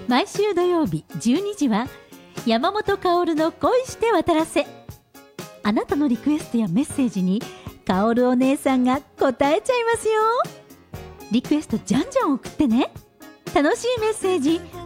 毎週土曜日12時は山本薫の恋して渡らせ。あなたのリクエストやメッセージに薫お姉さんが答えちゃいますよ。リクエストじゃんじゃん送ってね。楽しいメッセージ